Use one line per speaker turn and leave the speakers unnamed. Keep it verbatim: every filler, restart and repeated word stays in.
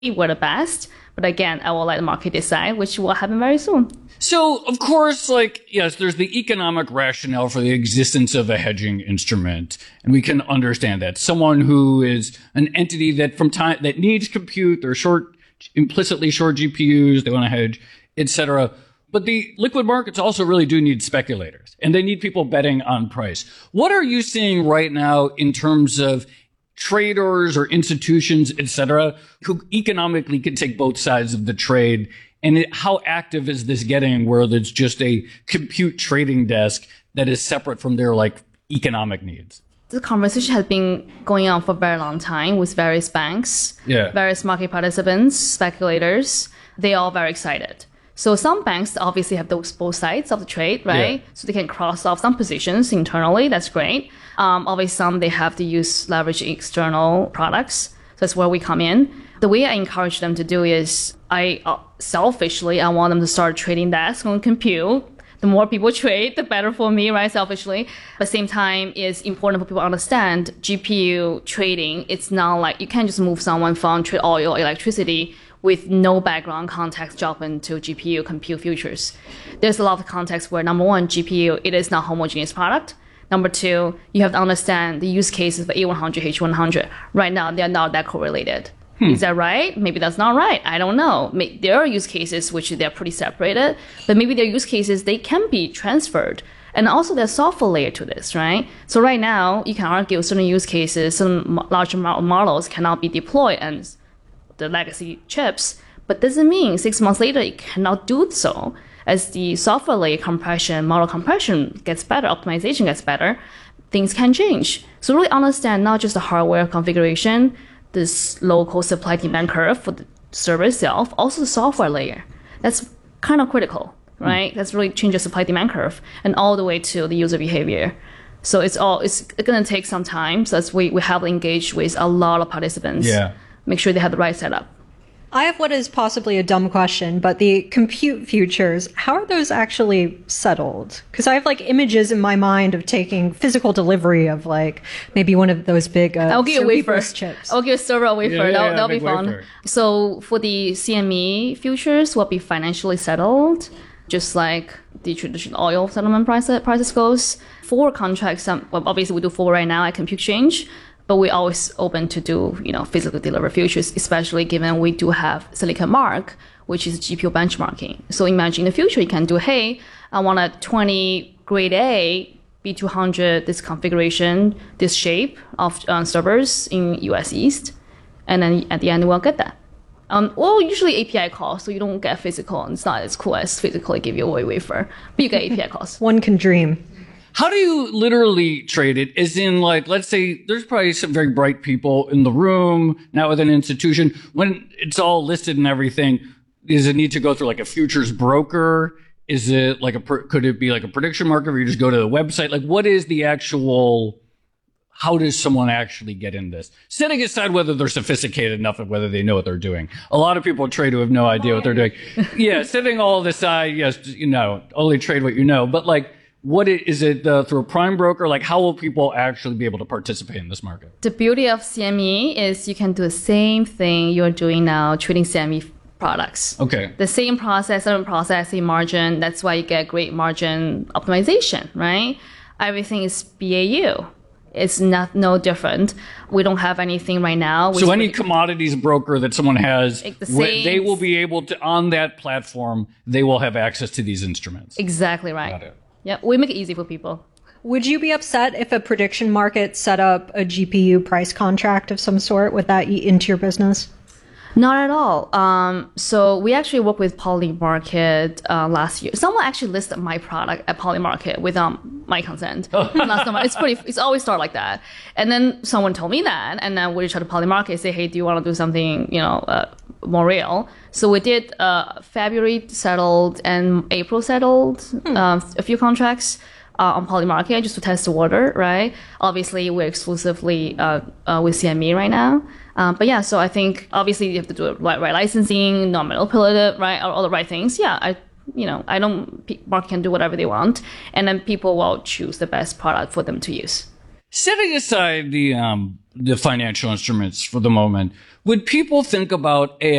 we're the best. But again, I will let the market decide, which will happen very soon.
So, of course, like, yes, there's the economic rationale for the existence of a hedging instrument. And we can understand that. Someone who is an entity that from time, that needs compute, they're short, implicitly short G P Us, they want to hedge, et cetera. But the liquid markets also really do need speculators, and they need people betting on price. What are you seeing right now in terms of traders or institutions, et cetera, who economically can take both sides of the trade? And it, how active is this getting where there's just a compute trading desk that is separate from their like economic needs?
The conversation has been going on for a very long time with various banks,
yeah.
various market participants, speculators. They are all very excited. So some banks obviously have those both sides of the trade, right?
Yeah.
So they can cross off some positions internally. That's great. Um, obviously, some they have to use leverage external products. So that's where we come in. The way I encourage them to do is, I uh, selfishly, I want them to start trading desk on compute. The more people trade, the better for me, right? Selfishly. But at the same time, it's important for people to understand G P U trading. It's not like you can't just move someone from trade oil or electricity with no background context drop into G P U compute futures. There's a lot of context where, number one, G P U, it is not a homogeneous product. Number two, you have to understand the use cases for A one hundred, H one hundred. Right now, they're not that correlated. Hmm. Is that right? Maybe that's not right. I don't know. There are use cases which they're pretty separated, but maybe there are use cases they can be transferred. And also there's software layer to this, right? So right now, you can argue certain use cases, some large models cannot be deployed and the legacy chips, but doesn't mean six months later it cannot do so. As the software layer compression, model compression gets better, optimization gets better, things can change. So really understand not just the hardware configuration, this local supply demand curve for the server itself, also the software layer. That's kind of critical, right? Mm. That's really change the supply demand curve and all the way to the user behavior. So it's all it's going to take some time. So that's we we have engaged with a lot of participants.
Yeah.
Make sure they have the right setup.
I have what is possibly a dumb question, but the compute futures, how are those actually settled? Because I have like images in my mind of taking physical delivery of like maybe one of those big uh,
I'll give you a wafer
chips.
I'll give you a server a wafer.
Yeah, yeah,
that'll,
yeah,
that'll be fun.
Wafer.
So for the C M E futures will be financially settled, just like the traditional oil settlement price, prices goes. Forward contracts, um, well, obviously we do forward right now at Compute Exchange. But we're always open to do, you know, physical deliver futures, especially given we do have Silicon Mark, which is G P U benchmarking. So imagine in the future, you can do, hey, I want a twenty grade A B two hundred, this configuration, this shape of uh, servers in U S East. And then at the end, we'll get that. Um, well, usually A P I calls, so you don't get physical. And it's not as cool as physically give you a wafer, but you get A P I calls.
One can dream.
How do you literally trade it? As in, like, let's say there's probably some very bright people in the room, not with an institution. When it's all listed and everything, does it need to go through like a futures broker? Is it like a, could it be like a prediction market where you just go to the website? Like, what is the actual, how does someone actually get in this? Setting aside whether they're sophisticated enough and whether they know what they're doing. A lot of people trade who have no idea what they're doing. Yeah, setting all this aside, yes, you know, only trade what you know. But like, what is, is it uh, through a prime broker? Like, how will people actually be able to participate in this market?
The beauty of C M E is you can do the same thing you're doing now, trading C M E products.
Okay.
The same process, same process, same margin. That's why you get great margin optimization, right? Everything is B A U. It's not no different. We don't have anything right now.
So any commodities broker that someone has,
the same,
they will be able to, on that platform, they will have access to these instruments.
Exactly right.
Got it.
Yeah, we make it easy for people.
Would you be upset if a prediction market set up a G P U price contract of some sort? Would that eat into your business?
Not at all. Um, so we actually worked with Polymarket uh, last year. Someone actually listed my product at Polymarket without my consent. Oh. Last summer. It's pretty. It's always start like that. And then someone told me that, and then we tried to Polymarket, say, hey, do you want to do something, you know, uh, more real? So we did uh, February settled and April settled hmm. uh, a few contracts. Uh, on Polymarket just to test the water, right? Obviously, we're exclusively uh, uh, with C M E right now. Um, but yeah, so I think obviously you have to do it right, right licensing, not manipulative, right? All, all the right things. Yeah, I, you know, I don't, market can do whatever they want. And then people will choose the best product for them to use.
Setting aside the um, the financial instruments for the moment, would people think about A I